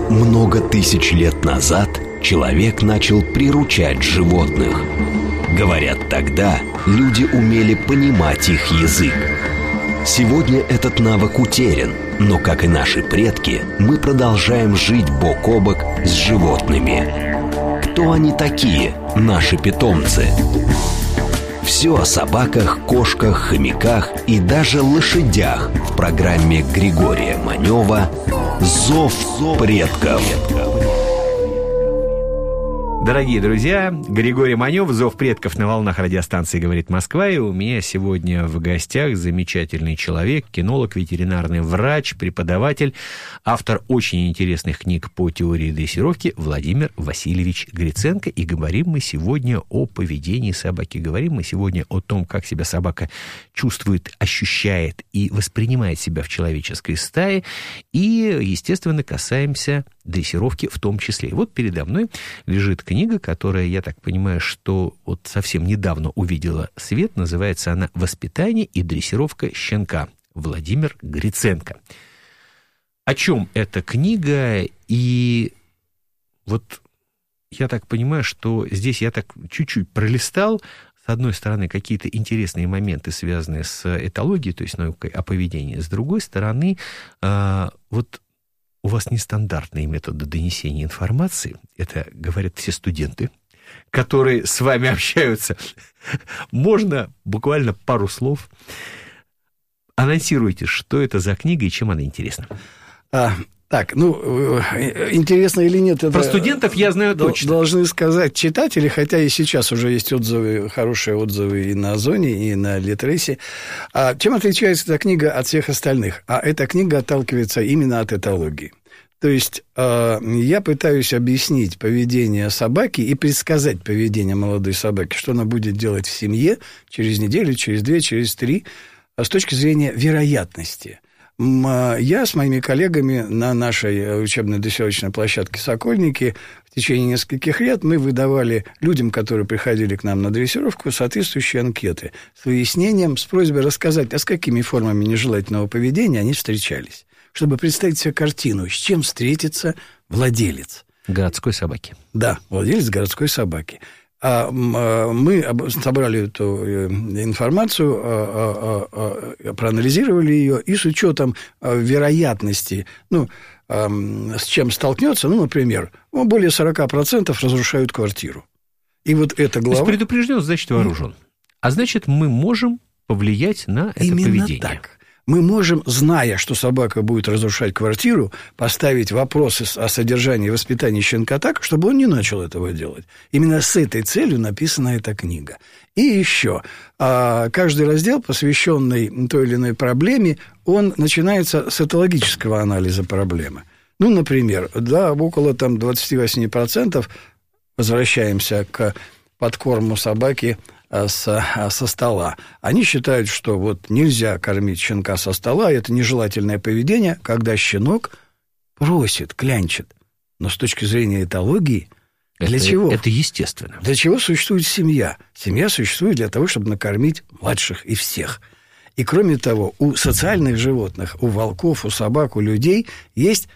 Много тысяч лет назад человек начал приручать животных. Говорят, тогда люди умели понимать их язык. Сегодня этот навык утерян, но, как и наши предки, мы продолжаем жить бок о бок с животными. Кто они такие, наши питомцы? Все о собаках, кошках, хомяках и даже лошадях в программе Григория Манева «Зов предков». Дорогие друзья, Григорий Манев, «Зов предков» на волнах радиостанции «Говорит Москва». И у меня сегодня в гостях замечательный человек, кинолог, ветеринарный врач, преподаватель, автор очень интересных книг по теории дрессировки Владимир Васильевич Гриценко. И говорим мы сегодня о поведении собаки. Говорим мы сегодня о том, как себя собака чувствует, ощущает и воспринимает себя в человеческой стае. И, естественно, касаемся дрессировки в том числе. И вот передо мной лежит книга, которая, я так понимаю, что вот совсем недавно увидела свет. Называется она «Воспитание и дрессировка щенка». Владимир Гриценко. О чем эта книга? И вот я так понимаю, что здесь я так чуть-чуть пролистал. С одной стороны, какие-то интересные моменты, связанные с этологией, то есть наукой о поведении. С другой стороны, вот у вас нестандартные методы донесения информации. Это говорят все студенты, которые с вами общаются. Можно буквально пару слов. Анонсируйте, что это за книга и чем она интересна. Интересно или нет, это... Про студентов я знаю точно. Должны сказать читатели, хотя и сейчас уже есть отзывы, хорошие отзывы и на Озоне, и на Литресе. Чем отличается эта книга от всех остальных? Эта книга отталкивается именно от этологии. То есть я пытаюсь объяснить поведение собаки и предсказать поведение молодой собаки, что она будет делать в семье через неделю, через 2, через 3, с точки зрения вероятности. Я с моими коллегами на нашей учебно-дрессировочной площадке «Сокольники» в течение нескольких лет мы выдавали людям, которые приходили к нам на дрессировку, соответствующие анкеты с выяснением, с просьбой рассказать, с какими формами нежелательного поведения они встречались, чтобы представить себе картину, с чем встретится владелец. Городской собаки. Да, владелец городской собаки. Мы собрали эту информацию, проанализировали ее, и с учетом вероятности, с чем столкнется, например, более 40% разрушают квартиру. И вот эта глава... То есть предупрежден, значит вооружен. А значит, мы можем повлиять на это поведение. Именно так. Мы можем, зная, что собака будет разрушать квартиру, поставить вопросы о содержании и воспитании щенка так, чтобы он не начал этого делать. Именно с этой целью написана эта книга. И еще, каждый раздел, посвященный той или иной проблеме, он начинается с этологического анализа проблемы. Например, около 28% возвращаемся к подкорму собаки со стола. Они считают, что нельзя кормить щенка со стола, и это нежелательное поведение, когда щенок просит, клянчит. Но с точки зрения этологии, для чего? Это естественно. Для чего существует семья? Семья существует для того, чтобы накормить младших и всех. И кроме того, у социальных животных, у волков, у собак, у людей есть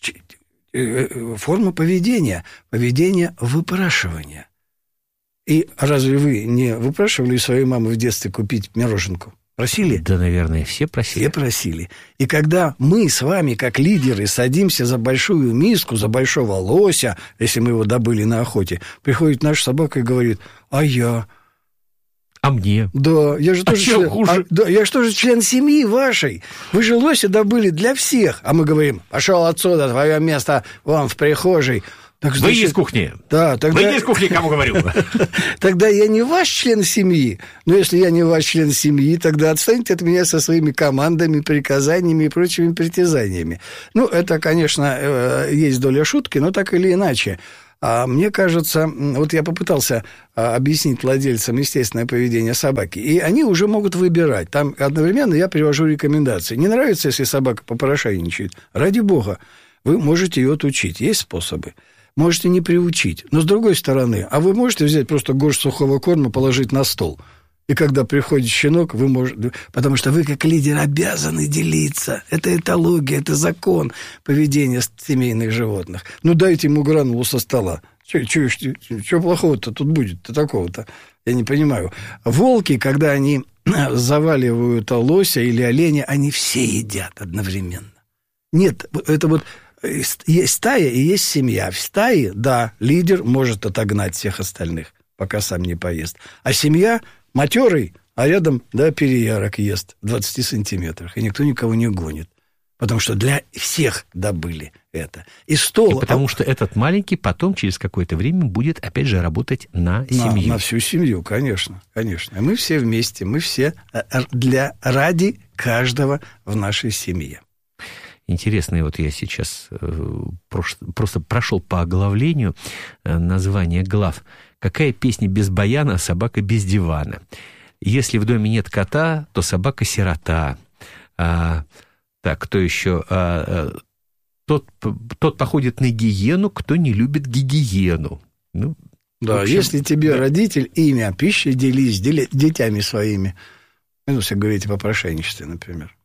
форма поведения выпрашивания. И разве вы не выпрашивали своей мамы в детстве купить мороженку? Просили? Да, наверное, все просили. Все просили. И когда мы с вами, как лидеры, садимся за большую миску, за большого лося, если мы его добыли на охоте, приходит наша собака и говорит: «А я?» А мне? Да, я же тоже я же тоже член семьи вашей. Вы же лося добыли для всех. А мы говорим: «Пошел отсюда, твое место вон в прихожей». Так, значит, выйди из кухни. Да, тогда... Выйди из кухни, кому говорю. Тогда я не ваш член семьи. Но если я не ваш член семьи, тогда отстаньте от меня со своими командами, приказаниями и прочими притязаниями. Это, конечно, есть доля шутки, но так или иначе. Мне кажется, я попытался объяснить владельцам естественное поведение собаки, и они уже могут выбирать. Там одновременно я привожу рекомендации. Не нравится, если собака попрошайничает? Ради бога, вы можете ее отучить. Есть способы. Можете не приучить. Но с другой стороны, вы можете взять просто горсть сухого корма, положить на стол И когда приходит щенок, вы можете... Потому что вы, как лидер, обязаны делиться. Это этология, это закон поведения семейных животных. Ну, дайте ему гранулу со стола. Чего плохого-то тут будет-то такого-то? Я не понимаю. Волки, когда они заваливают лося или оленя, они все едят одновременно. Нет, это вот есть стая и есть семья. В стае, да, лидер может отогнать всех остальных, пока сам не поест. А семья матерый, а рядом, да, переярок ест в 20 сантиметрах, и никто никого не гонит. Потому что для всех добыли это. И потому что этот маленький потом через какое-то время будет, опять же, работать на семью. На всю семью, конечно, конечно. Мы все вместе, мы все ради каждого в нашей семье. Интересно, вот я сейчас просто прошел по оглавлению названия глав. Какая песня без баяна, собака без дивана? Если в доме нет кота, то собака-сирота. Так, кто еще? Тот походит на гиену, кто не любит гигиену. Ну, да, общем, если тебе родитель имя, пища делись детьми своими. Ну, если говорите по прошенничеству, например.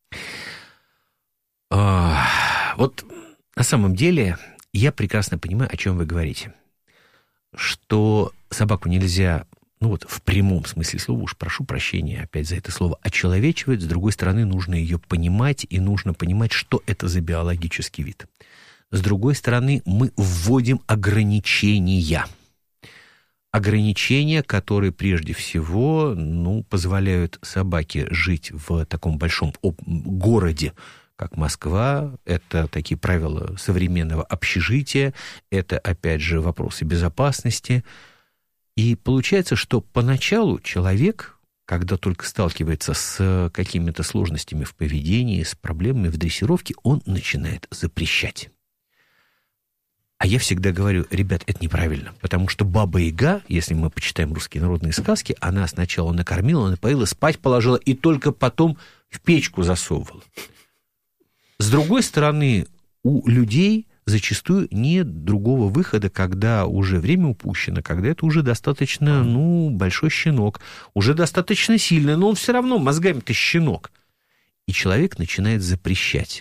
Вот на самом деле я прекрасно понимаю, о чем вы говорите. Что собаку нельзя... Ну вот в прямом смысле слова, уж прошу прощения опять за это слово, очеловечивать, с другой стороны, нужно ее понимать, и нужно понимать, что это за биологический вид. С другой стороны, мы вводим ограничения. Ограничения, которые прежде всего, позволяют собаке жить в таком большом городе, как Москва. Это такие правила современного общежития, это, опять же, вопросы безопасности. И получается, что поначалу человек, когда только сталкивается с какими-то сложностями в поведении, с проблемами в дрессировке, он начинает запрещать. А я всегда говорю, ребят, это неправильно, потому что Баба-Яга, если мы почитаем русские народные сказки, она сначала накормила, напоила, спать положила и только потом в печку засовывала. С другой стороны, у людей зачастую нет другого выхода, когда уже время упущено, когда это уже достаточно, большой щенок, уже достаточно сильный, но он все равно мозгами-то щенок. И человек начинает запрещать.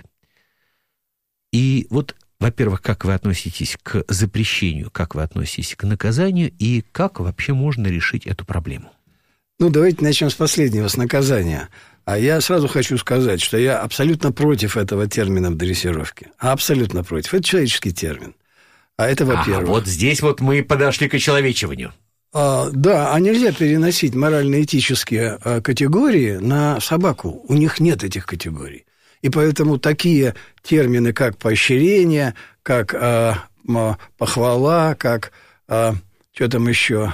И вот, во-первых, как вы относитесь к запрещению, как вы относитесь к наказанию, и как вообще можно решить эту проблему? Давайте начнем с последнего, с наказания. А я сразу хочу сказать, что я абсолютно против этого термина в дрессировке. Абсолютно против. Это человеческий термин. А это, во-первых. Вот здесь вот мы подошли к очеловечиванию. Да, а нельзя переносить морально-этические категории на собаку. У них нет этих категорий. И поэтому такие термины, как поощрение, как похвала, как что там еще...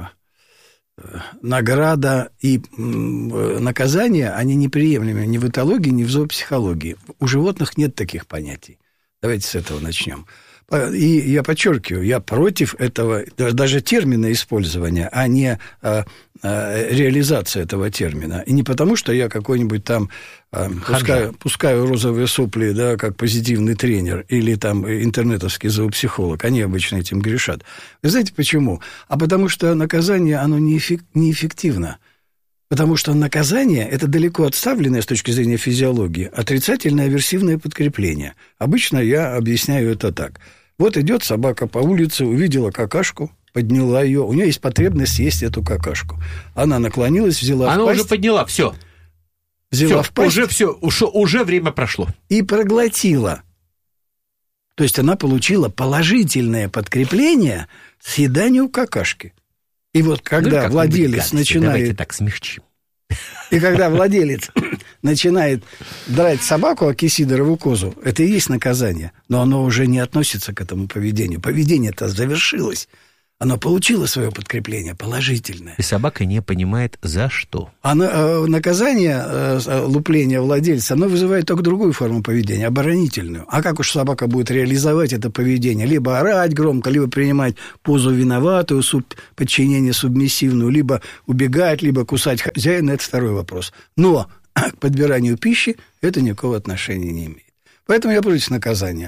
награда и наказание, они неприемлемы ни в этологии, ни в зоопсихологии. У животных нет таких понятий. Давайте с этого начнем. И я подчеркиваю, я против этого, даже термина использования, а не реализации этого термина. И не потому, что я какой-нибудь там пускаю розовые сопли, да, как позитивный тренер, или там интернетовский зоопсихолог. Они обычно этим грешат. Вы знаете почему? А потому что наказание, оно неэффективно. Потому что наказание – это далеко отставленное с точки зрения физиологии отрицательное аверсивное подкрепление. Обычно я объясняю это так. Вот идет собака по улице, увидела какашку, подняла ее. У нее есть потребность съесть эту какашку. Она наклонилась, взяла в пасть. Она уже подняла, все. Взяла в пасть. Уже время прошло. И проглотила. То есть она получила положительное подкрепление съеданию какашки. И вот когда владелец начинает... Давайте так смягчим. И когда владелец начинает драть собаку, окисидорову козу, это и есть наказание. Но оно уже не относится к этому поведению. Поведение-то завершилось. Оно получило свое подкрепление положительное. И собака не понимает, за что. А наказание, лупление владельца, оно вызывает только другую форму поведения, оборонительную. А как уж собака будет реализовать это поведение? Либо орать громко, либо принимать позу виноватую, подчинение субмиссивную, либо убегать, либо кусать хозяина, это второй вопрос. Но к подбиранию пищи это никакого отношения не имеет. Поэтому я против наказания.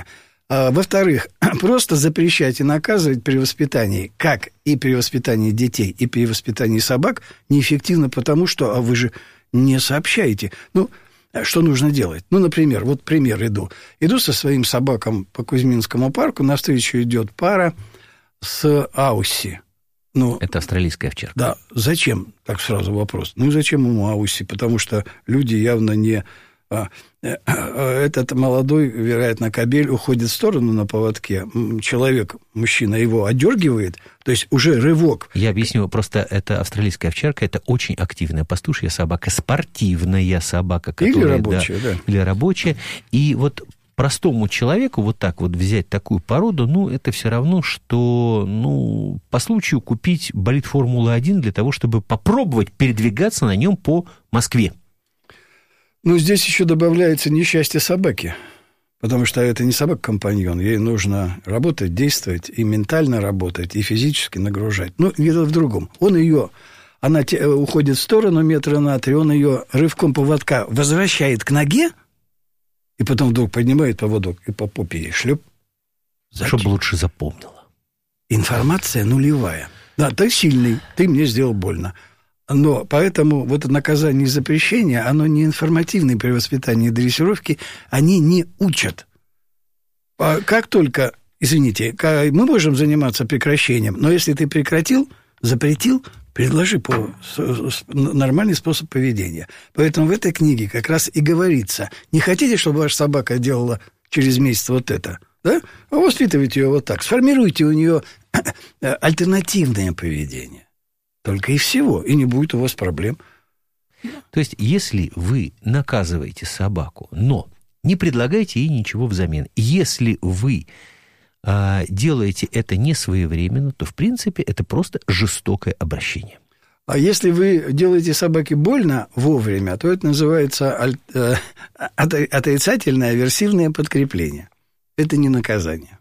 Во-вторых, просто запрещать и наказывать при воспитании, как и при воспитании детей, и при воспитании собак, неэффективно, потому что вы же не сообщаете. Что нужно делать? Например, вот пример иду. Иду со своим собаком по Кузьминскому парку, навстречу идет пара с Аусси. Это австралийская овчарка. Да. Зачем? Так сразу вопрос. Зачем ему Аусси? Потому что люди явно не... Этот молодой, вероятно, кобель уходит в сторону на поводке. Человек, мужчина, его одергивает, то есть уже рывок. Я объясню, просто это австралийская овчарка, это очень активная пастушья собака, спортивная собака. Которая, или рабочая, да. Или рабочая. И вот простому человеку вот так вот взять такую породу, это все равно, что, по случаю купить болид Формулы-1 для того, чтобы попробовать передвигаться на нем по Москве. Здесь еще добавляется несчастье собаки, потому что это не собака-компаньон, ей нужно работать, действовать, и ментально работать, и физически нагружать. Дело в другом. Она уходит в сторону метра на 3, он ее рывком поводка возвращает к ноге, и потом вдруг поднимает поводок и по попе ей шлеп. Чтобы лучше запомнила. Информация нулевая. Да, ты сильный, ты мне сделал больно. Но поэтому вот это наказание и запрещение, оно не информативное при воспитании и дрессировке, они не учат. Как только, мы можем заниматься прекращением, но если ты прекратил, запретил, предложи нормальный способ поведения. Поэтому в этой книге как раз и говорится, не хотите, чтобы ваша собака делала через месяц вот это, да? Воспитывайте ее вот так, сформируйте у нее альтернативное поведение. Только и всего, и не будет у вас проблем. То есть, если вы наказываете собаку, но не предлагаете ей ничего взамен, если вы делаете это не своевременно, то, в принципе, это просто жестокое обращение. А если вы делаете собаке больно вовремя, то это называется отрицательное аверсивное подкрепление. Это не наказание.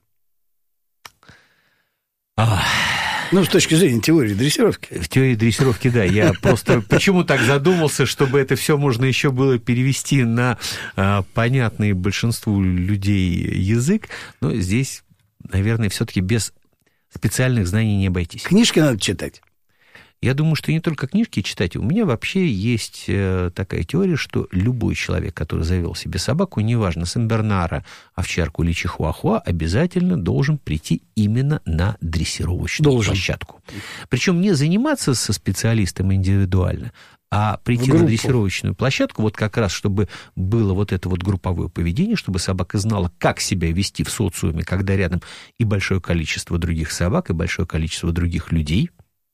С точки зрения теории дрессировки. В теории дрессировки, да. Я просто почему так задумался, чтобы это все можно еще было перевести на понятный большинству людей язык. Но здесь, наверное, все-таки без специальных знаний не обойтись. Книжки надо читать. Я думаю, что не только книжки читать. У меня вообще есть такая теория, что любой человек, который завел себе собаку, неважно, сен-бернара, овчарку или чихуахуа, обязательно должен прийти именно на дрессировочную площадку. Причем не заниматься со специалистом индивидуально, а прийти на дрессировочную площадку, вот как раз, чтобы было вот это вот групповое поведение, чтобы собака знала, как себя вести в социуме, когда рядом и большое количество других собак, и большое количество других людей.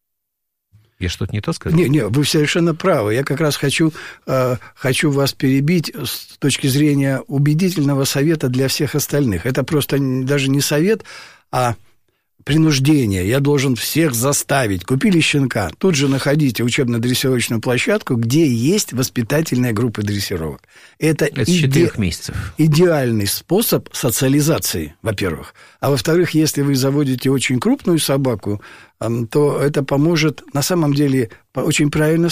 Я что-то не то сказал? Не, вы совершенно правы. Я как раз хочу вас перебить с точки зрения убедительного совета для всех остальных. Это просто даже не совет, а принуждение. Я должен всех заставить. Купили щенка, тут же находите учебно-дрессировочную площадку, где есть воспитательная группа дрессировок. Это с 4 месяцев. Идеальный способ социализации, во-первых. А во-вторых, если вы заводите очень крупную собаку, то это поможет, на самом деле, очень правильно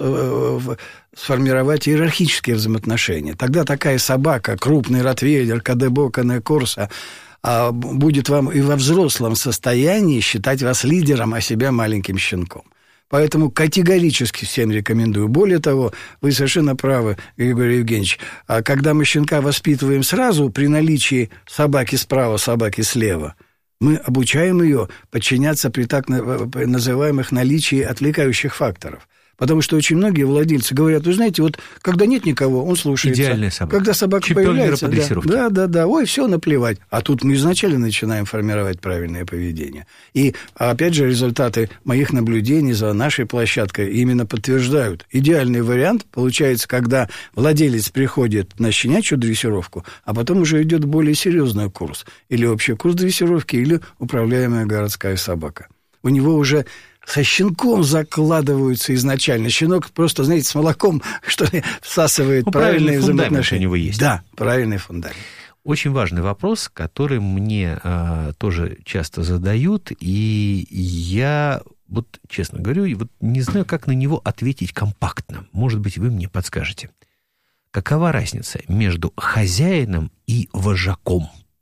сформировать иерархические взаимоотношения. Тогда такая собака, крупный ротвейлер, кадебо, канекорса, будет вам и во взрослом состоянии считать вас лидером, а себя маленьким щенком. Поэтому категорически всем рекомендую. Более того, вы совершенно правы, Григорий Евгеньевич, когда мы щенка воспитываем сразу при наличии собаки справа, собаки слева, мы обучаем ее подчиняться при так называемых наличии отвлекающих факторов. Потому что очень многие владельцы говорят, вы знаете, вот когда нет никого, он слушается. Идеальная собака. Когда собака появляется, да, ой, все, наплевать. А тут мы изначально начинаем формировать правильное поведение. И, опять же, результаты моих наблюдений за нашей площадкой именно подтверждают. Идеальный вариант получается, когда владелец приходит на щенячью дрессировку, а потом уже идет более серьезный курс. Или общий курс дрессировки, или управляемая городская собака. У него уже со щенком закладываются изначально. Щенок просто, знаете, с молоком, что ли, всасывает правильные взаимоотношения. У него есть. Да, правильный фундамент. Очень важный вопрос, который мне тоже часто задают, и я, вот честно говорю, вот не знаю, как на него ответить компактно. Может быть, вы мне подскажете. Какова разница между хозяином и вожаком?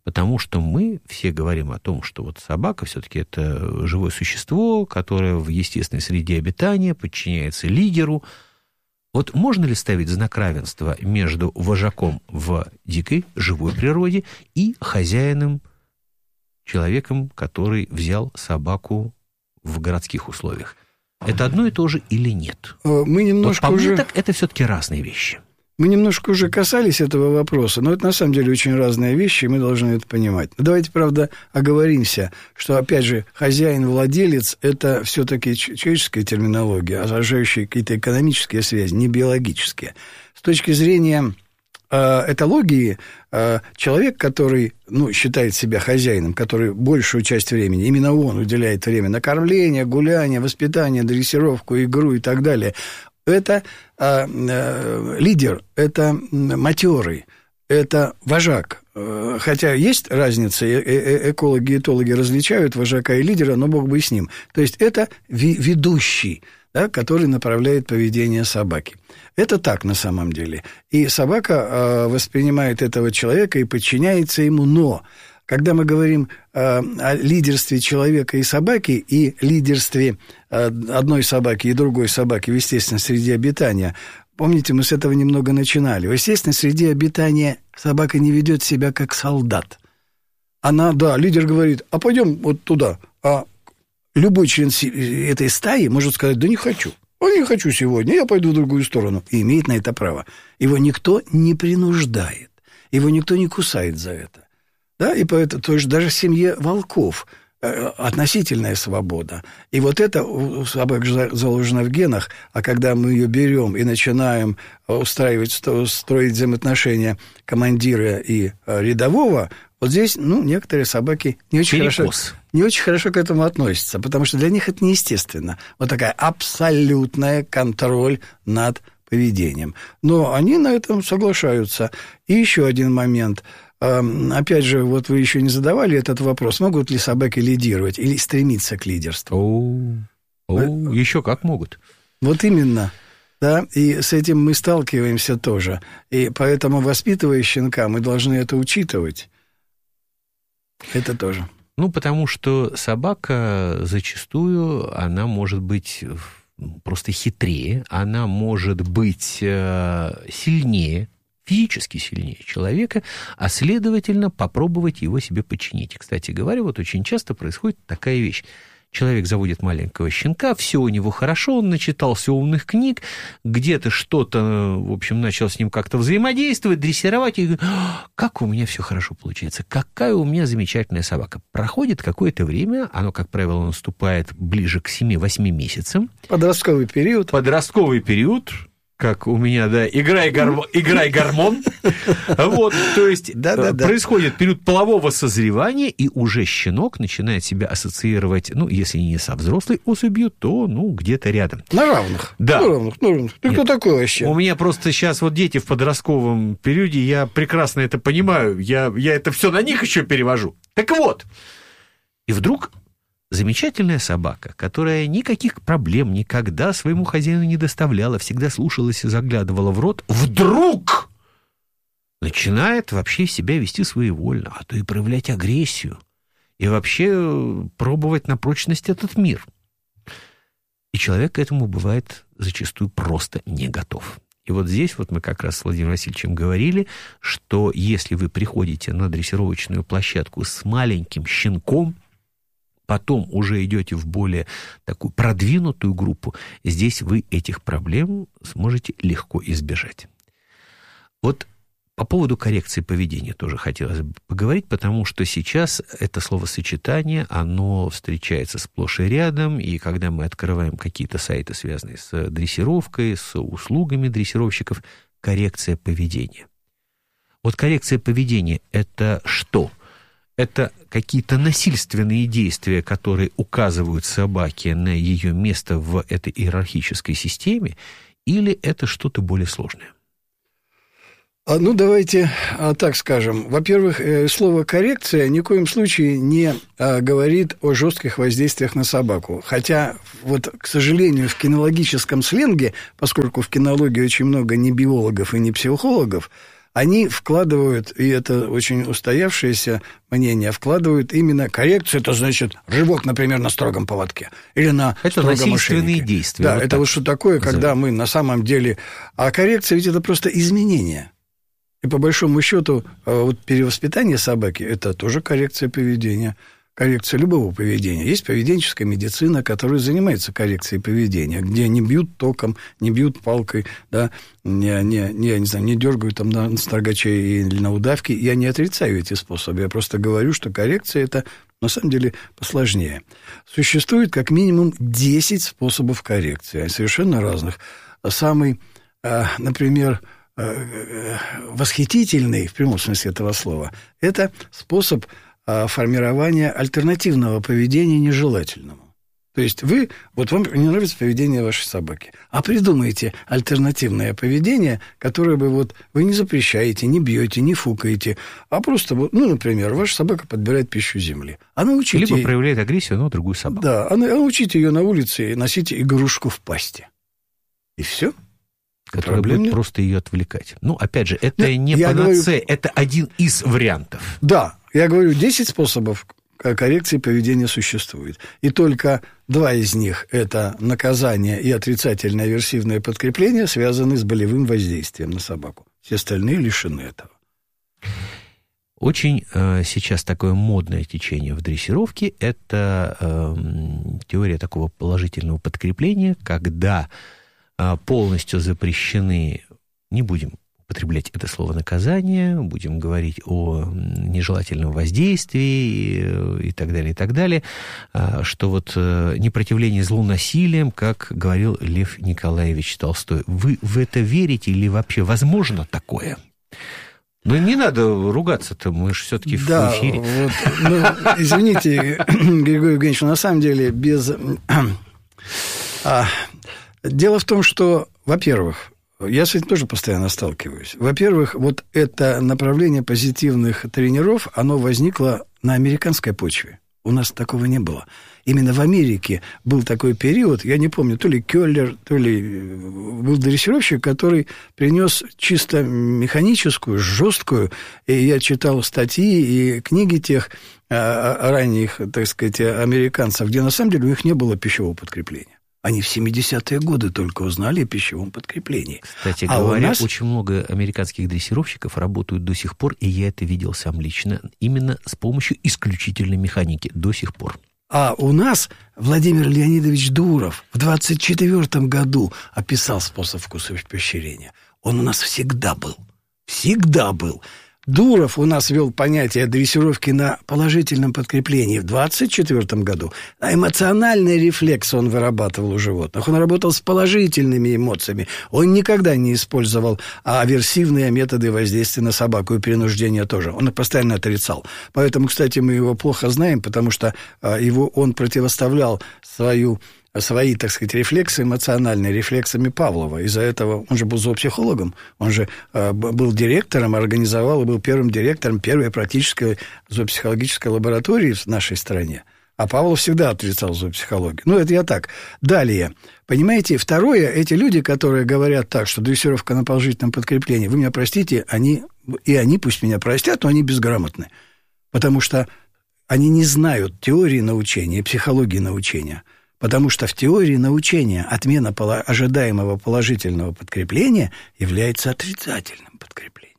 Потому что мы все говорим о том, что вот собака все-таки это живое существо, которое в естественной среде обитания подчиняется лидеру. Вот можно ли ставить знак равенства между вожаком в дикой, живой природе и хозяином, человеком, который взял собаку в городских условиях? Это одно и то же или нет? Мы немножко вот по уже... мне так это все-таки разные вещи. Мы немножко уже касались этого вопроса, но это на самом деле очень разные вещи, и мы должны это понимать. Но давайте, правда, оговоримся, что, опять же, хозяин-владелец – это все-таки человеческая терминология, отражающая какие-то экономические связи, не биологические. С точки зрения этологии, человек, который считает себя хозяином, который большую часть времени, именно он уделяет время на кормление, гуляние, воспитание, дрессировку, игру и так далее – это лидер, это матерый, это вожак. Хотя есть разница, экологи и этологи различают вожака и лидера, но бог бы с ним. То есть это ведущий, да, который направляет поведение собаки. Это так на самом деле. И собака воспринимает этого человека и подчиняется ему, но... Когда мы говорим о лидерстве человека и собаки, и лидерстве одной собаки и другой собаки в естественной среде обитания, помните, мы с этого немного начинали. В естественной среде обитания собака не ведет себя как солдат. Она, да, лидер говорит, а пойдем вот туда. А любой член этой стаи может сказать, да не хочу. Не хочу сегодня, я пойду в другую сторону. И имеет на это право. Его никто не принуждает. Его никто не кусает за это. Да, и поэтому то есть даже в семье волков относительная свобода. И вот это у собак заложено в генах, а когда мы ее берем и начинаем строить взаимоотношения командира и рядового, вот здесь, некоторые собаки не очень хорошо к этому относятся, потому что для них это неестественно. Вот такая абсолютная контроль над поведением. Но они на этом соглашаются. И еще один момент. Опять же, вот вы еще не задавали этот вопрос, могут ли собаки лидировать или стремиться к лидерству? Еще как могут. Вот именно, да, и с этим мы сталкиваемся тоже. И поэтому, воспитывая щенка, мы должны это учитывать. Это тоже. Потому что собака зачастую, она может быть просто хитрее, она может быть сильнее, физически сильнее человека, а, следовательно, попробовать его себе подчинить. И, кстати говоря, вот очень часто происходит такая вещь. Человек заводит маленького щенка, все у него хорошо, он начитался умных книг, где-то что-то, в общем, начал с ним как-то взаимодействовать, дрессировать, и говорит, как у меня все хорошо получается, какая у меня замечательная собака. Проходит какое-то время, оно, как правило, наступает ближе к 7-8 месяцам. Подростковый период, как у меня, да, играй гормон. Вот, то есть происходит период полового созревания, и уже щенок начинает себя ассоциировать, если не со взрослой особью, то, где-то рядом. На равных. Да. На равных. Ты кто такой вообще? У меня просто сейчас вот дети в подростковом периоде, я прекрасно это понимаю, я это все на них еще перевожу. Так вот, и вдруг... замечательная собака, которая никаких проблем никогда своему хозяину не доставляла, всегда слушалась и заглядывала в рот, вдруг начинает вообще себя вести своевольно, а то и проявлять агрессию, и вообще пробовать на прочность этот мир. И человек к этому бывает зачастую просто не готов. И вот здесь вот мы как раз с Владимиром Васильевичем говорили, что если вы приходите на дрессировочную площадку с маленьким щенком, потом уже идете в более такую продвинутую группу, здесь вы этих проблем сможете легко избежать. Вот по поводу коррекции поведения тоже хотелось бы поговорить, потому что сейчас это словосочетание, оно встречается сплошь и рядом, и когда мы открываем какие-то сайты, связанные с дрессировкой, с услугами дрессировщиков, коррекция поведения. Вот коррекция поведения – это что? Это какие-то насильственные действия, которые указывают собаке на ее место в этой иерархической системе, или это что-то более сложное? Давайте так скажем. Во-первых, слово «коррекция» ни в коем случае не говорит о жестких воздействиях на собаку. Хотя, вот, к сожалению, в кинологическом сленге, поскольку в кинологии очень много не биологов и не психологов, они вкладывают, и это очень устоявшееся мнение, вкладывают именно коррекцию, это значит живот, например, на строгом поводке или на строгом ошейнике. Это насильственные действия. Да, вот это вот что такое, когда мы на самом деле... А коррекция ведь это просто изменение. И по большому счету вот перевоспитание собаки – это тоже коррекция поведения. Коррекция любого поведения. Есть поведенческая медицина, которая занимается коррекцией поведения, где не бьют током, не бьют палкой, да, не дергают там на строгаче или на удавке. Я не отрицаю эти способы. Я просто говорю, что коррекция – это на самом деле посложнее. Существует как минимум 10 способов коррекции, совершенно разных. Самый, например, восхитительный, в прямом смысле этого слова, это способ формирования альтернативного поведения нежелательному. То есть вам не нравится поведение вашей собаки, а придумайте альтернативное поведение, которое бы вы не запрещаете, не бьете, не фукаете, а просто, например, ваша собака подбирает пищу земли. Либо проявляет агрессию на другую собаку. Да, научите ее на улице носить игрушку в пасти. И все. Которая будет просто ее отвлекать. Опять же, это не панацея, это один из вариантов. Да, я говорю, 10 способов коррекции поведения существует. И только 2 из них – это наказание и отрицательное аверсивное подкрепление, связаны с болевым воздействием на собаку. Все остальные лишены этого. Очень сейчас такое модное течение в дрессировке – это теория такого положительного подкрепления, когда полностью запрещены, не будем употреблять это слово наказание, будем говорить о нежелательном воздействии и так далее, что непротивление злу насилием, как говорил Лев Николаевич Толстой. Вы в это верите или вообще возможно такое? Не надо ругаться-то, мы же все-таки в эфире. Извините, Григорий Евгеньевич, на самом деле дело в том, что, во-первых, я с этим тоже постоянно сталкиваюсь. Во-первых, это направление позитивных тренеров, оно возникло на американской почве. У нас такого не было. Именно в Америке был такой период, я не помню, то ли Келлер, то ли был дрессировщик, который принес чисто механическую, жесткую, и я читал статьи и книги тех ранних, так сказать, американцев, где на самом деле у них не было пищевого подкрепления. Они в 70-е годы только узнали о пищевом подкреплении. Кстати говоря, очень много американских дрессировщиков работают до сих пор, и я это видел сам лично, именно с помощью исключительной механики до сих пор. А у нас Владимир Леонидович Дуров в 1924 году описал способ вкусового поощрения. Он у нас всегда был. Всегда был. Дуров у нас ввел понятие дрессировки на положительном подкреплении в 1924 году. А эмоциональный рефлекс он вырабатывал у животных. Он работал с положительными эмоциями. Он никогда не использовал аверсивные методы воздействия на собаку и принуждения тоже. Он их постоянно отрицал. Поэтому, кстати, мы его плохо знаем, потому что он противоставлял свои, так сказать, рефлексы эмоциональные рефлексами Павлова. Из-за этого он же был зоопсихологом, он же был директором, организовал и был первым директором первой практической зоопсихологической лаборатории в нашей стране. А Павлов всегда отрицал зоопсихологию. Это я так. Далее. Понимаете, второе, эти люди, которые говорят так, что дрессировка на положительном подкреплении, вы меня простите, они пусть меня простят, но они безграмотны. Потому что они не знают теории научения и психологии научения. Потому что в теории научения отмена ожидаемого положительного подкрепления является отрицательным подкреплением.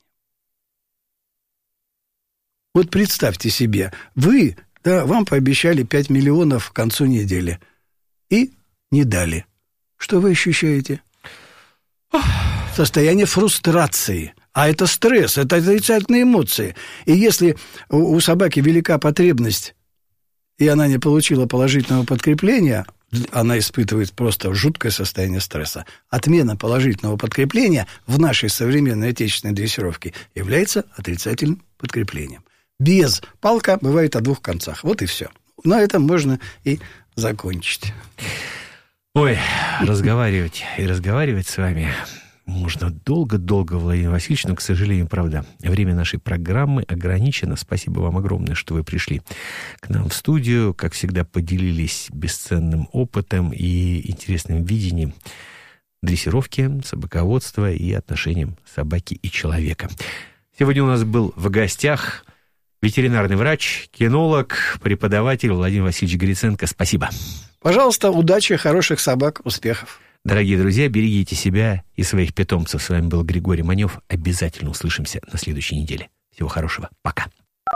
Представьте себе, вам пообещали 5 миллионов к концу недели и не дали. Что вы ощущаете? Состояние фрустрации. А это стресс, это отрицательные эмоции. И если у собаки велика потребность, и она не получила положительного подкрепления, она испытывает просто жуткое состояние стресса. Отмена положительного подкрепления в нашей современной отечественной дрессировке является отрицательным подкреплением. Без палка бывает о 2 концах. Вот и все. На этом можно и закончить. Ой, разговаривать с вами можно долго-долго, Владимир Васильевич, но, к сожалению, правда, время нашей программы ограничено. Спасибо вам огромное, что вы пришли к нам в студию. Как всегда, поделились бесценным опытом и интересным видением дрессировке, собаководства и отношениям собаки и человека. Сегодня у нас был в гостях ветеринарный врач, кинолог, преподаватель Владимир Васильевич Гриценко. Спасибо. Пожалуйста, удачи, хороших собак, успехов. Дорогие друзья, берегите себя и своих питомцев. С вами был Григорий Манев. Обязательно услышимся на следующей неделе. Всего хорошего. Пока.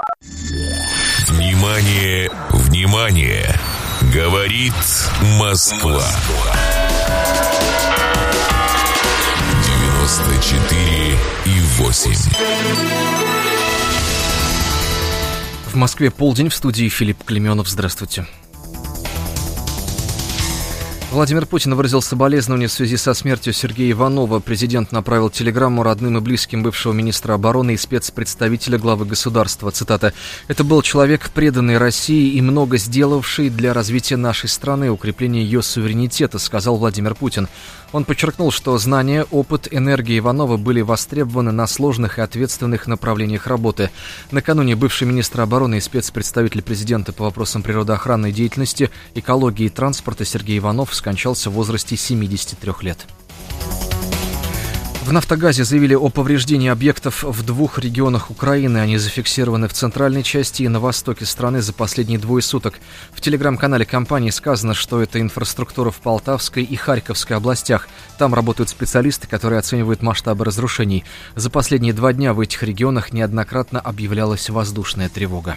Внимание, внимание! Говорит Москва. 94,8. В Москве полдень, в студии Филипп Клеменов. Здравствуйте. Владимир Путин выразил соболезнования в связи со смертью Сергея Иванова. Президент направил телеграмму родным и близким бывшего министра обороны и спецпредставителя главы государства. Цитата. «Это был человек, преданный России и много сделавший для развития нашей страны, укрепления ее суверенитета», сказал Владимир Путин. Он подчеркнул, что знания, опыт, энергия Иванова были востребованы на сложных и ответственных направлениях работы. Накануне бывший министр обороны и спецпредставитель президента по вопросам природоохранной деятельности, экологии и транспорта Сергей Иванов скончался в возрасте 73 лет. В «Нафтогазе» заявили о повреждении объектов в 2 регионах Украины. Они зафиксированы в центральной части и на востоке страны за последние 2 суток. В телеграм-канале компании сказано, что это инфраструктура в Полтавской и Харьковской областях. Там работают специалисты, которые оценивают масштабы разрушений. За последние 2 дня в этих регионах неоднократно объявлялась воздушная тревога.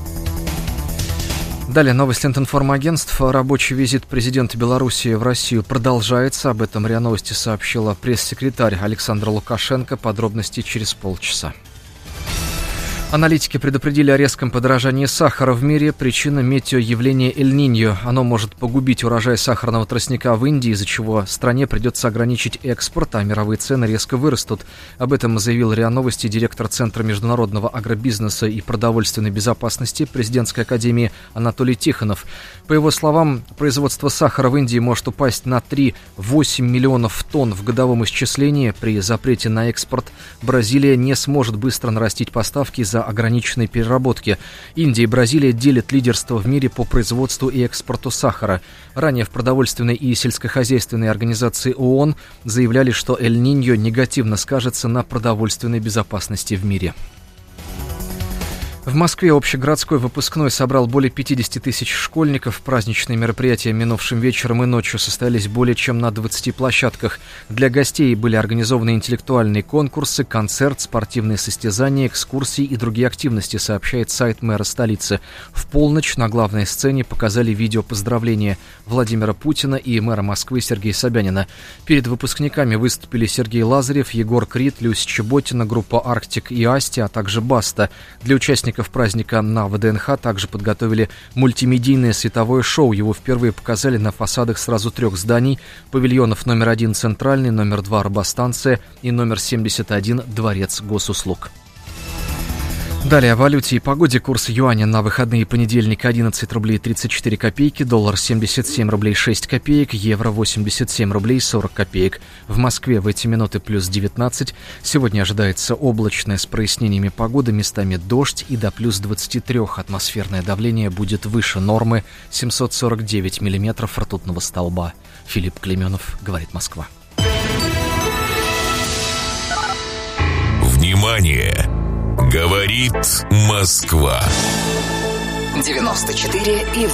Далее новость Лентинформагентств. Рабочий визит президента Беларуси в Россию продолжается. Об этом РИА Новости сообщила пресс-секретарь Александр Лукашенко. Подробности через полчаса. Аналитики предупредили о резком подорожании сахара в мире. Причина – метеоявление Эль-Ниньо. Оно может погубить урожай сахарного тростника в Индии, из-за чего стране придется ограничить экспорт, а мировые цены резко вырастут. Об этом заявил РИА Новости директор Центра международного агробизнеса и продовольственной безопасности Президентской академии Анатолий Тихонов. По его словам, производство сахара в Индии может упасть на 3,8 миллионов тонн в годовом исчислении. При запрете на экспорт Бразилия не сможет быстро нарастить поставки из-за ограниченной переработки. Индия и Бразилия делят лидерство в мире по производству и экспорту сахара. Ранее в продовольственной и сельскохозяйственной организации ООН заявляли, что Эль-Ниньо негативно скажется на продовольственной безопасности в мире. В Москве общегородской выпускной собрал более 50 тысяч школьников. Праздничные мероприятия минувшим вечером и ночью состоялись более чем на 20 площадках. Для гостей были организованы интеллектуальные конкурсы, концерт, спортивные состязания, экскурсии и другие активности, сообщает сайт мэра столицы. В полночь на главной сцене показали видео поздравления Владимира Путина и мэра Москвы Сергея Собянина. Перед выпускниками выступили Сергей Лазарев, Егор Крид, Люся Чеботина, группа «Арктик» и «Асти», а также «Баста». Для участников праздника на ВДНХ также подготовили мультимедийное световое шоу. Его впервые показали на фасадах сразу 3 зданий: павильонов номер 1 «Центральный», номер 2 «Робостанция» и номер 71 «Дворец госуслуг». Далее о валюте и погоде. Курс юаня на выходные: понедельник 11 рублей 34 копейки, доллар 77 рублей 6 копеек, евро 87 рублей 40 копеек. В Москве в эти минуты плюс 19. Сегодня ожидается облачная с прояснениями погода, местами дождь и до плюс 23. Атмосферное давление будет выше нормы 749 миллиметров ртутного столба. Филипп Клеменов, говорит Москва. Внимание! Говорит Москва. 94,8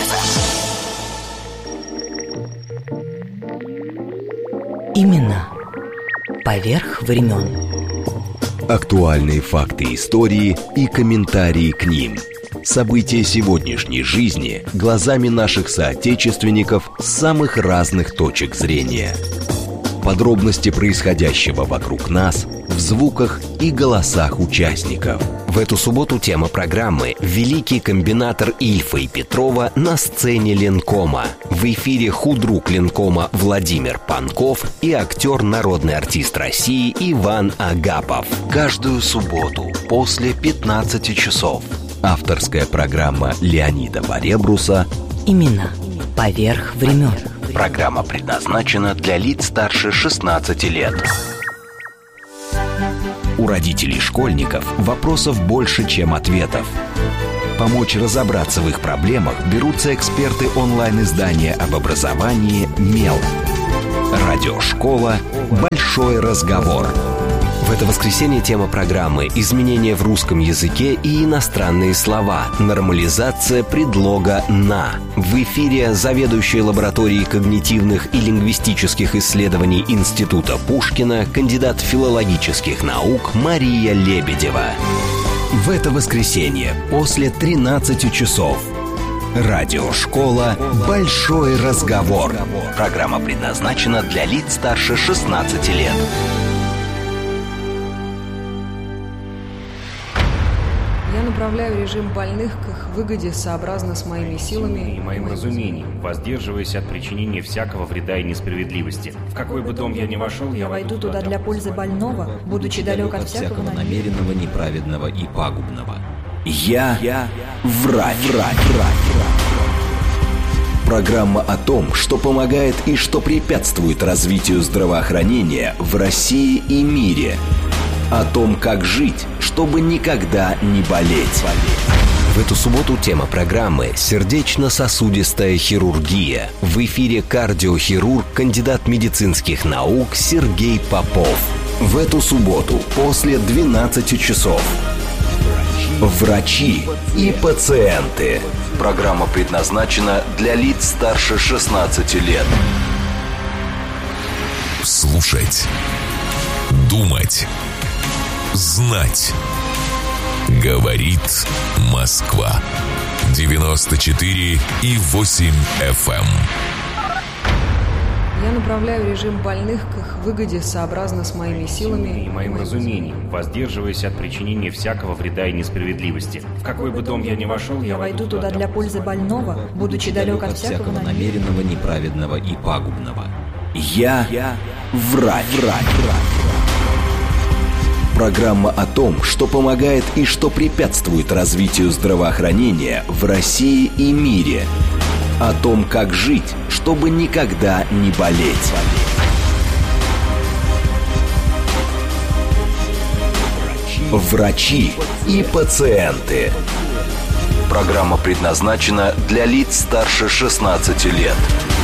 FM. Имена поверх времен. Актуальные факты истории и комментарии к ним. События сегодняшней жизни глазами наших соотечественников с самых разных точек зрения. Подробности происходящего вокруг нас в звуках и голосах участников. В эту субботу тема программы «Великий комбинатор Ильфа и Петрова на сцене Ленкома». В эфире худрук Ленкома Владимир Панков и актер, народный артист России Иван Агапов. Каждую субботу после 15 часов. Авторская программа Леонида Баребруса «Имена поверх времен». Программа предназначена для лиц старше 16 лет. У родителей школьников вопросов больше, чем ответов. Помочь разобраться в их проблемах берутся эксперты онлайн-издания об образовании «Мел». Радиошкола «Большой разговор». В это воскресенье тема программы «Изменения в русском языке и иностранные слова. Нормализация предлога «на». В эфире заведующая лабораторией когнитивных и лингвистических исследований Института Пушкина, кандидат филологических наук Мария Лебедева. В это воскресенье после 13 часов. Радиошкола «Большой разговор». Программа предназначена для лиц старше 16 лет. Я направляю режим больных к их выгоде сообразно с моими силами и моим разумением, воздерживаясь от причинения всякого вреда и несправедливости. В какой бы дом я ни вошел, я войду туда для пользы больного, будучи далек от всякого намеренного, неправедного и пагубного. Я врач. Программа о том, что помогает и что препятствует развитию здравоохранения в России и мире. О том, как жить, чтобы никогда не болеть. В эту субботу тема программы «Сердечно-сосудистая хирургия». В эфире кардиохирург, кандидат медицинских наук Сергей Попов. В эту субботу после 12 часов. Врачи и пациенты. Программа предназначена для лиц старше 16 лет. Слушать. Думать. Знать. Говорит Москва. 94,8 FM. Я направляю режим больных к их выгоде сообразно с моими силами и моим разумением, воздерживаясь от причинения всякого вреда и несправедливости. В какой бы дом я ни вошел, я войду туда для пользы больного, будучи далек от всякого намеренного, неправедного и пагубного. Я врач. Программа о том, что помогает и что препятствует развитию здравоохранения в России и мире. О том, как жить, чтобы никогда не болеть. Врачи и пациенты. Программа предназначена для лиц старше 16 лет.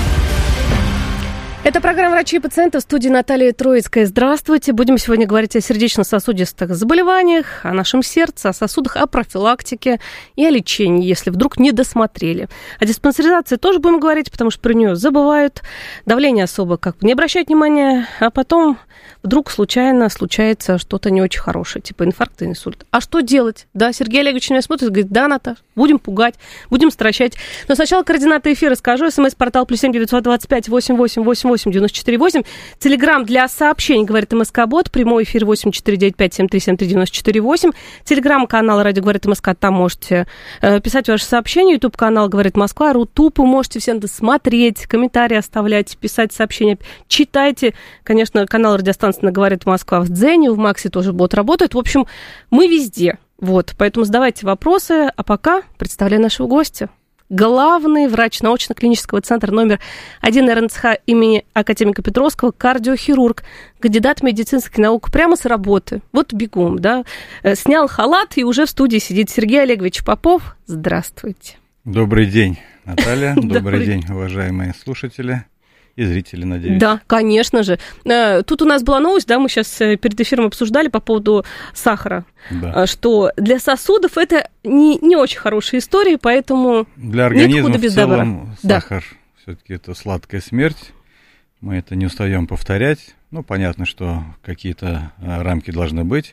Это программа «Врачи и пациенты», в студии Наталья Троицкая. Здравствуйте. Будем сегодня говорить о сердечно-сосудистых заболеваниях, о нашем сердце, о сосудах, о профилактике и о лечении, если вдруг не досмотрели. О диспансеризации тоже будем говорить, потому что про нее забывают. Давление особо как бы не обращать внимания, а потом вдруг случайно случается что-то не очень хорошее, типа инфаркт и инсульт. А что делать? Да, Сергей Олегович на меня смотрит и говорит: да, Наташ, будем пугать, будем стращать. Но сначала координаты эфира скажу. СМС-портал +7 925 88 94 8. Телеграм для сообщений, говорит МСК-бот. Прямой эфир 8495 7373 94 8. Телеграм-канал «Радио говорит МСК». Там можете писать ваши сообщения. Ютуб-канал «Говорит Москва». Рутуб можете все это смотреть, комментарии оставлять, писать сообщения. Читайте. Конечно, канал радиостанции «Говорит Москва» в Дзене. В Максе тоже бот работает. В общем, мы везде. Вот, поэтому задавайте вопросы. А пока представляю нашего гостя. Главный врач научно-клинического центра номер 1 РНЦХ имени академика Петровского, кардиохирург, кандидат медицинских наук прямо с работы. Вот бегом, да. Снял халат и уже в студии сидит Сергей Олегович Попов. Здравствуйте. Добрый день, Наталья. Добрый день, уважаемые слушатели и зрители, надеюсь. Да, конечно же. Тут у нас была новость, да, мы сейчас перед эфиром обсуждали по поводу сахара, да, что для сосудов это не очень хорошая история, поэтому для организма нет худа без в целом добра. Сахар все-таки это сладкая смерть. Мы это не устаем повторять. Ну, понятно, что какие-то рамки должны быть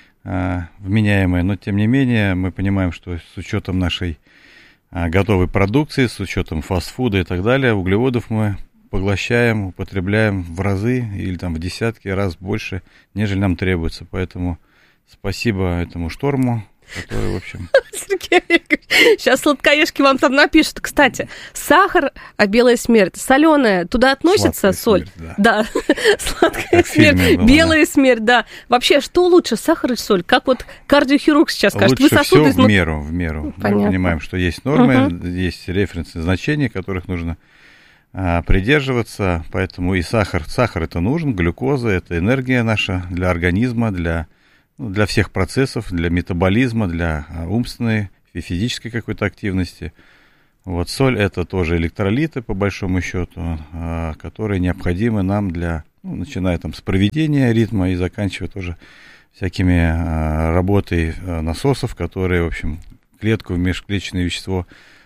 вменяемые, но тем не менее мы понимаем, что с учетом нашей готовой продукции, с учетом фастфуда и так далее, углеводов мы поглощаем, употребляем в разы или там в десятки раз больше, нежели нам требуется. Поэтому спасибо этому шторму, который, в общем... Сергей Олегович, сейчас сладкоежки вам там напишут. Кстати, сахар, а белая смерть. Соленая, туда относится соль? Смерть, да. Сладкая смерть, белая смерть, да. Вообще, что лучше, сахар или соль? Как вот кардиохирург сейчас скажет? Лучше всего в меру. Мы понимаем, что есть нормы, есть референсные значения, которых нужно придерживаться, поэтому и сахар это нужен, глюкоза, это энергия наша для организма, для всех процессов, для метаболизма, для умственной и физической какой-то активности. Вот соль — это тоже электролиты, по большому счету, которые необходимы нам для, начиная там с проведения ритма и заканчивая тоже всякими работой насосов, которые, в общем, клетку в межклеточное вещество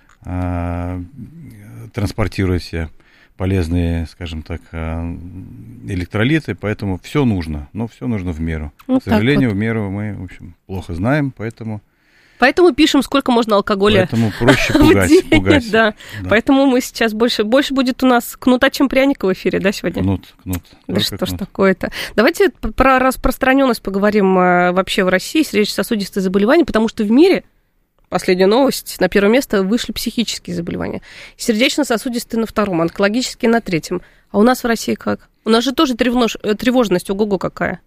транспортируют все полезные, скажем так, электролиты, поэтому все нужно, но все нужно в меру. К сожалению, в меру мы, в общем, плохо знаем, поэтому пишем, сколько можно алкоголя. Поэтому проще пугать. Да. Поэтому мы сейчас больше будет у нас кнута, чем пряника в эфире, да, сегодня? Кнут. Да что ж такое-то. Давайте про распространенность поговорим вообще в России сердечно-сосудистые заболевания, потому что в мире, последняя новость, на первое место вышли психические заболевания. Сердечно-сосудистые на втором, онкологические на третьем. А у нас в России как? У нас же тоже тревожность, ого-го какая.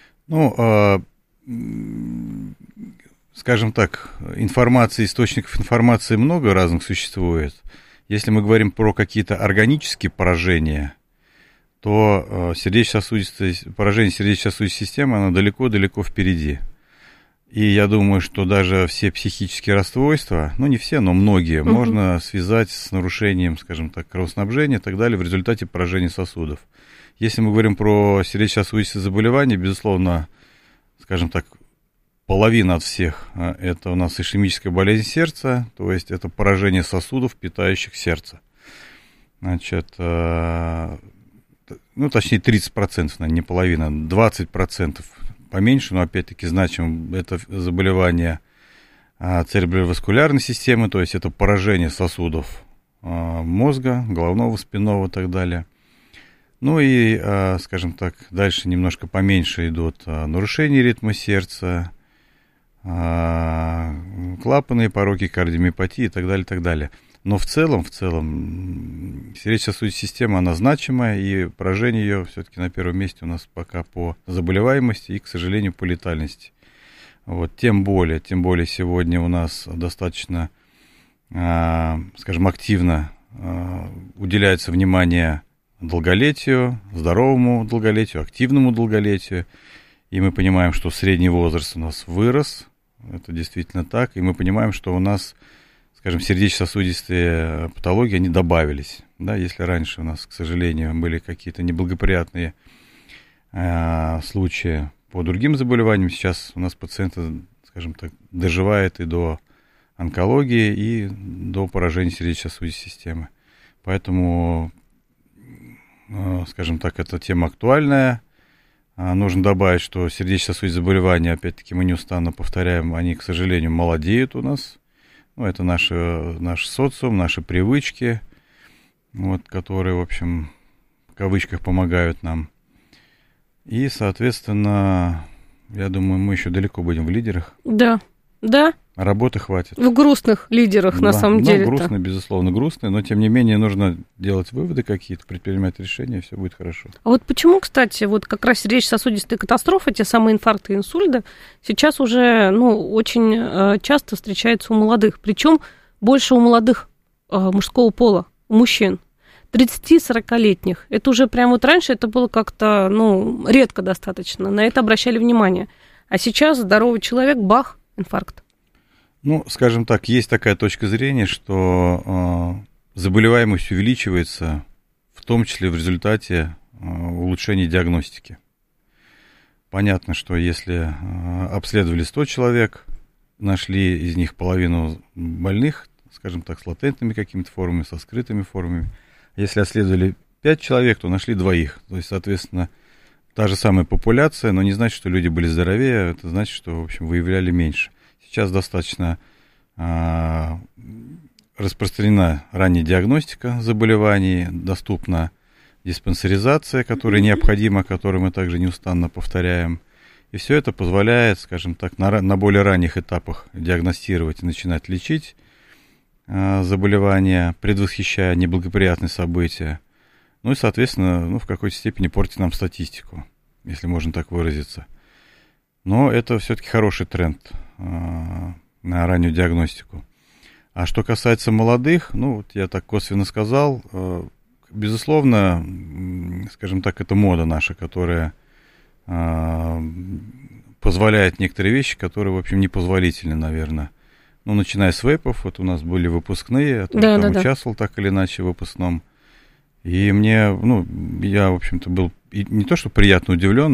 Скажем так, источников информации много разных существует. Если мы говорим про какие-то органические поражения, то поражение сердечно-сосудистой системы, оно далеко-далеко впереди. И я думаю, что даже все психические расстройства, не все, но многие, можно связать с нарушением, скажем так, кровоснабжения и так далее в результате поражения сосудов. Если мы говорим про сердечно-сосудистые заболевания, безусловно, скажем так, половина от всех – это у нас ишемическая болезнь сердца, то есть это поражение сосудов, питающих сердце. Значит, точнее 30%, не половина, 20% поменьше, но опять-таки значимо, это заболевание цереброваскулярной системы, то есть это поражение сосудов мозга, головного, спинного и так далее. Скажем так, дальше немножко поменьше идут нарушения ритма сердца, клапанные пороки, кардиомиопатии и так далее, и так далее. Но в целом, сердечно-сосудистая система, она значимая, и поражение ее все-таки на первом месте у нас пока по заболеваемости и, к сожалению, по летальности. Тем более сегодня у нас достаточно, скажем, активно уделяется внимание долголетию, здоровому долголетию, активному долголетию. И мы понимаем, что средний возраст у нас вырос, это действительно так, и мы понимаем, что у нас, скажем, сердечно-сосудистые патологии, они добавились. Да, если раньше у нас, к сожалению, были какие-то неблагоприятные случаи по другим заболеваниям, сейчас у нас пациенты, скажем так, доживают и до онкологии, и до поражения сердечно-сосудистой системы. Поэтому, скажем так, эта тема актуальная. Нужно добавить, что сердечно-сосудистые заболевания, опять-таки, мы неустанно повторяем, они, к сожалению, молодеют у нас. Это наш социум, наши привычки, которые, в общем, в кавычках помогают нам. И, соответственно, я думаю, мы еще далеко будем в лидерах. Да. Работы хватит. В грустных лидерах, на самом деле. Грустно, безусловно, грустно, но, тем не менее, нужно делать выводы какие-то, предпринимать решения, и все будет хорошо. А почему, кстати, как раз сердечно-сосудистые катастрофы, те самые инфаркты и инсульты, сейчас уже, очень часто встречаются у молодых, причем больше у молодых мужского пола, у мужчин. 30-40-летних. Это уже прям раньше это было как-то, редко достаточно, на это обращали внимание. А сейчас здоровый человек, бах, инфаркт. Скажем так, есть такая точка зрения, что заболеваемость увеличивается, в том числе в результате улучшения диагностики. Понятно, что если обследовали 100 человек, нашли из них половину больных, скажем так, с латентными какими-то формами, со скрытыми формами. Если обследовали 5 человек, то нашли 2. То есть, соответственно, та же самая популяция, но не значит, что люди были здоровее, это значит, что, в общем, выявляли меньше. Сейчас достаточно распространена ранняя диагностика заболеваний, доступна диспансеризация, которая необходима, которую мы также неустанно повторяем. И все это позволяет, скажем так, на более ранних этапах диагностировать и начинать лечить заболевания, предвосхищая неблагоприятные события. И, соответственно, в какой-то степени портит нам статистику, если можно так выразиться. Но это все-таки хороший тренд на раннюю диагностику. А что касается молодых, я так косвенно сказал, безусловно, скажем так, это мода наша, которая позволяет некоторые вещи, которые, в общем, непозволительны, наверное. ну, начиная с вейпов, вот у нас были выпускные, участвовал так или иначе в выпускном. И мне, ну, я, в общем-то, был не то что приятно удивлен,